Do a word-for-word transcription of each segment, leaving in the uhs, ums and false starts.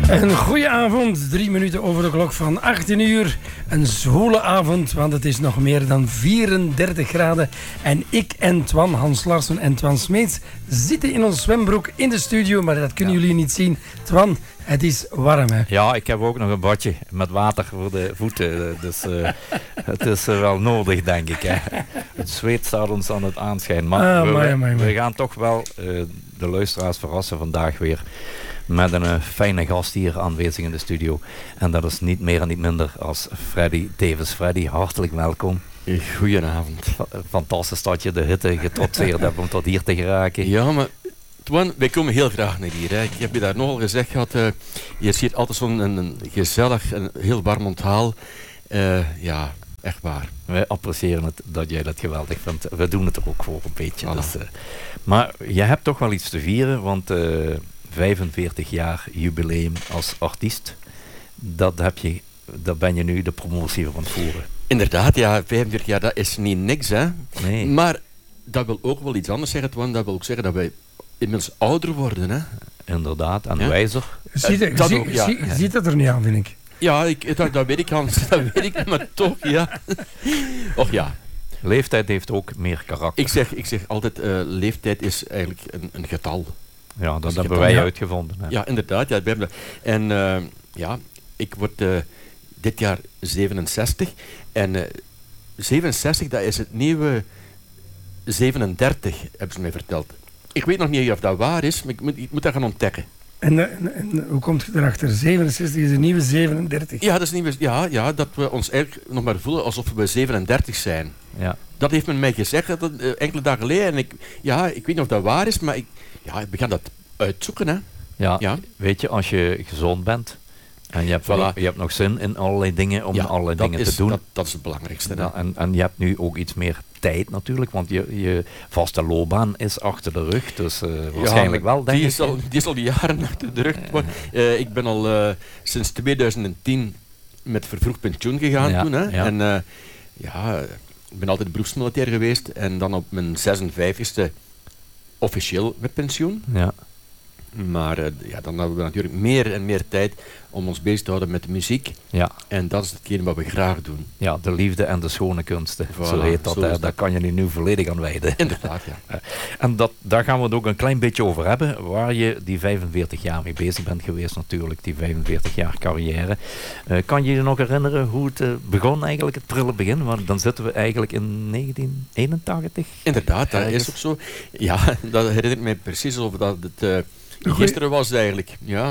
Een goeie avond, drie minuten over de klok van achttien uur. Een zwoele avond, want het is nog meer dan vierendertig graden. En ik en Twan, Hans Larsson en Twan Smeets zitten in ons zwembroek in de studio, maar dat kunnen ja. jullie niet zien. Twan, het is warm, hè? Ja, ik heb ook nog een badje met water voor de voeten, dus uh, het is uh, wel nodig, denk ik. Hè. Het zweet staat ons aan het aanschijn, maar, ah, we, maar, maar, maar. we gaan toch wel uh, de luisteraars verrassen vandaag weer. Met een uh, fijne gast hier aanwezig in de studio. En dat is niet meer en niet minder als Freddy Davis. Freddy, hartelijk welkom. Goedenavond. F- fantastisch dat je de hitte getrotseerd hebt om tot hier te geraken. Ja, maar Twan, wij komen heel graag naar hier. Hè. Ik heb je daar nogal gezegd gehad. Uh, je ziet altijd zo'n een, een gezellig, een heel warm onthaal. Uh, ja, echt waar. Wij appreciëren het dat jij dat geweldig vindt. We doen het er ook voor een beetje. Voilà. Dus, uh, maar je hebt toch wel iets te vieren, want... Uh, vijfenveertig jaar jubileum als artiest. Dat heb je, daar ben je nu de promotie van het voeren. Inderdaad, ja, vijfenveertig jaar, dat is niet niks, hè. Nee. Maar dat wil ook wel iets anders zeggen, want dat wil ook zeggen dat wij inmiddels ouder worden, hè. Inderdaad, en ja? wijzer. Ziet het, dat zie, ook, ja. zie, ziet het er niet aan, vind ik. Ja, ik, dat, dat weet ik, Hans. Dat weet ik, maar toch, ja. Och ja. Leeftijd heeft ook meer karakter. Ik zeg, ik zeg altijd, uh, leeftijd is eigenlijk een, een getal. Ja, dat, dat hebben hebben wij ja. uitgevonden. Hè. Ja, inderdaad. Ja, we hebben dat. En uh, ja, ik word uh, dit jaar zevenenzestig. En uh, zevenenzestig, dat is het nieuwe zevenendertig, hebben ze mij verteld. Ik weet nog niet of dat waar is, maar ik moet, ik moet dat gaan ontdekken. En, en, en hoe komt je erachter? zevenenzestig is een nieuwe zevenendertig. Ja, dat is nieuwe, ja, ja, dat we ons eigenlijk nog maar voelen alsof we zevenendertig zijn. Ja. Dat heeft men mij gezegd dat, uh, enkele dagen geleden. En ik, ja, ik weet niet of dat waar is, maar ik, ja, we gaan dat uitzoeken, hè. Ja, ja, weet je, als je gezond bent en je hebt, voilà. wel, je hebt nog zin in allerlei dingen om ja, allerlei dingen is, te doen. Dat, dat is het belangrijkste. Ja, en, en je hebt nu ook iets meer tijd natuurlijk, want je, je vaste loopbaan is achter de rug, dus uh, waarschijnlijk ja, wel, denk die ik. Is al, die is al jaren achter de rug. Maar, uh, ik ben al uh, sinds tweeduizend tien met vervroegd pensioen gegaan ja, toen. Hè. Ja. En uh, ja, ik ben altijd beroepsmilitair geweest en dan op mijn zesenvijftigste officieel met pensioen. Ja. Maar uh, ja, dan hebben we natuurlijk meer en meer tijd om ons bezig te houden met de muziek. Ja. En dat is hetgeen wat we graag doen. Ja, de liefde en de schone kunsten. Voilà, zo heet dat. zo Hè. dat. Daar kan je nu, nu volledig aan wijden. Inderdaad, ja. En dat, daar gaan we het ook een klein beetje over hebben. Waar je die vijfenveertig jaar mee bezig bent geweest natuurlijk. Die vijfenveertig jaar carrière. Uh, kan je je nog herinneren hoe het uh, begon eigenlijk? Het prille begin. Want dan zitten we eigenlijk in negentien eenentachtig. Inderdaad, dat is ook zo. Ja, dat herinnert mij precies of dat het... Uh, Gisteren was het eigenlijk, ja.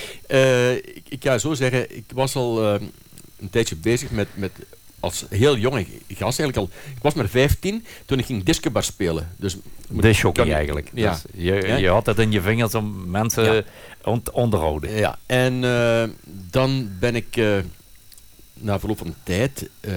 Uh, ik, ik ga zo zeggen, ik was al uh, een tijdje bezig met, met als heel jonge gast eigenlijk al. Ik was maar vijftien toen ik ging discobar spelen. Dus discjockey eigenlijk. Ja. Dus je, ja. je had het in je vingers om mensen ja. on te onderhouden. Ja, en uh, dan ben ik uh, na verloop van tijd... Uh,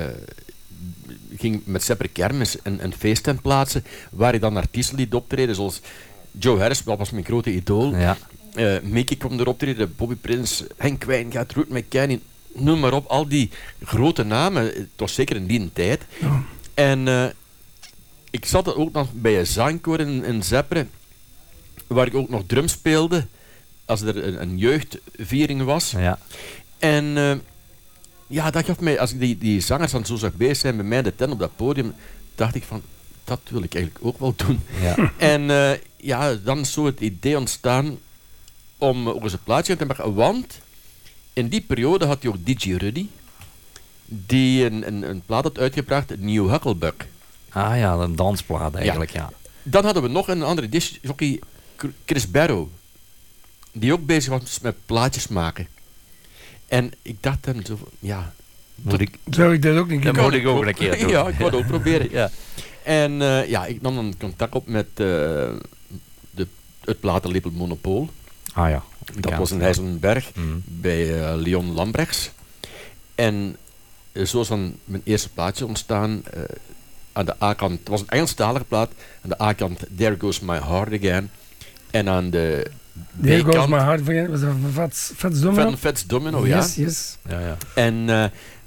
ging met Seppere Kermis een, een feesttent plaatsen waar ik dan artiesten liet optreden zoals... Joe Harris, dat was mijn grote idool. Ja. Uh, Mickey kwam erop treden, Bobby Prince, Henk Wijngaard, Ruud McKennie, noem maar op. Al die grote namen, het was zeker in die tijd. Ja. En uh, ik zat ook nog bij een zangkoor in, in Zeppere, waar ik ook nog drum speelde, als er een, een jeugdviering was. Ja. En uh, ja, dat gaf mij, als ik die, die zangers dan zo zag bezig zijn bij mij de tent op dat podium, dacht ik van... Dat wil ik eigenlijk ook wel doen. Ja. En uh, ja, dan is zo het idee ontstaan om ook eens een plaatje te maken. Want in die periode had hij ook D J Rudy, die een, een, een plaat had uitgebracht, New Hucklebuck. Ah ja, een dansplaat eigenlijk, ja. ja. Dan hadden we nog een andere discjockey, Chris Barrow, die ook bezig was met plaatjes maken. En ik dacht dan zo, ja... Moet ik, Zou ik dat ook niet dat kunnen? moet ik ook een keer doen. Ja, ik wou het ook proberen. Ja. En uh, ja, ik nam dan contact op met uh, de, het platenlabel Monopool. Ah ja. Dat ja. was in Heizenberg mm. bij uh, Leon Lambrechts. En uh, zo is dan mijn eerste plaatje ontstaan. Uh, aan de A-kant, het was een Engelstalige plaat. Aan de A-kant There Goes My Heart Again. En aan de There B-kant... Goes My Heart Again. Was dat van Fats, Fats Domino? Van Fats Domino, ja. Yes, yes. Ja, ja. En uh,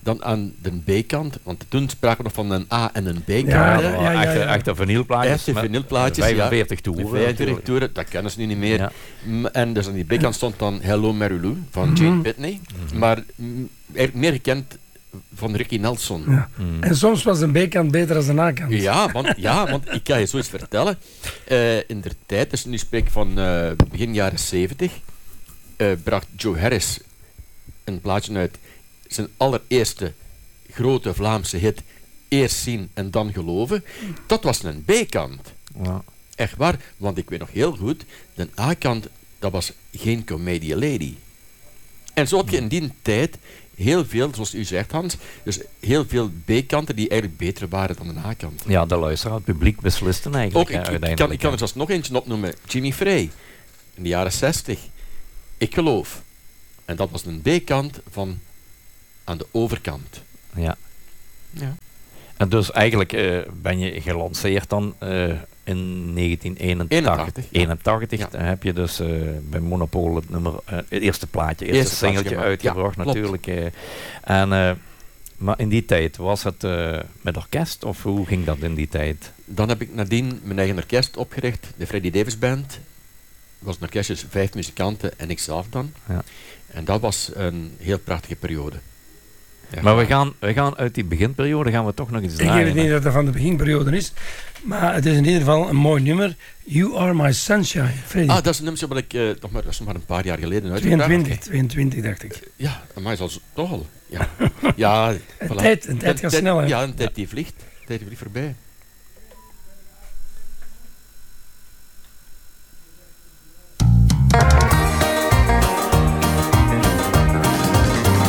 Dan aan de B-kant, want toen spraken we nog van een A en een B-kant. Ja, ja, ja, ja, ja. Echte vinylplaatjes. Echte vinylplaatjes, vijfenveertig toeren. vijfenveertig toeren, dat kennen ze nu niet meer. Ja. En dus aan die B-kant stond dan Hello Mary Lou van mm-hmm. Jane Pitney. Mm-hmm. Maar mm, meer gekend van Ricky Nelson. Ja. Mm. En soms was een B-kant beter dan een A-kant. Ja, want, ja, want ik kan je zoiets vertellen. Uh, in de tijd, dus nu spreek ik van uh, begin jaren zeventig, uh, bracht Joe Harris een plaatje uit. Zijn allereerste grote Vlaamse hit, Eerst zien en dan geloven. Dat was een B-kant. Ja. Echt waar, want ik weet nog heel goed, de A-kant, dat was geen Comedy Lady. En zo had je in die tijd heel veel, zoals u zegt Hans, dus heel veel B-kanten die eigenlijk beter waren dan de A-kant. Ja, de luisteraar, het publiek beslisten eigenlijk. Ook, ik, ik, ik, kan, ik kan er zelfs nog eentje opnoemen. Jimmy Frey, in de jaren zestig. Ik geloof. En dat was een B-kant van aan de overkant. Ja. Ja. En dus eigenlijk uh, ben je gelanceerd dan uh, in negentien eenentachtig. eenentachtig, ja. Dan heb je dus uh, bij Monopol het nummer, uh, het eerste plaatje, het eerste, eerste singeltje uitgebracht ja, natuurlijk. Uh, en, uh, maar in die tijd, was het uh, met orkest of hoe ging dat in die tijd? Dan heb ik nadien mijn eigen orkest opgericht, de Freddie Davis Band. Dat was een orkestje, vijf muzikanten en ikzelf dan. Ja. En dat was een heel prachtige periode. Ja, maar we gaan, we gaan uit die beginperiode gaan we toch nog iets draaien. Ik weet niet dat het van de beginperiode is, maar het is in ieder geval een mooi nummer. You Are My Sunshine, Freddy. Ah, dat is een nummer dat ik uh, nog, maar, dat is nog maar een paar jaar geleden uitgebracht. tweeëntwintig, tweeëntwintig dacht ik. Uh, ja, maar is al toch al. Ja, ja een, voilà. tijd, een tijd gaat snel, hè? Ja, een tijd die vliegt. Een tijd die vliegt voorbij.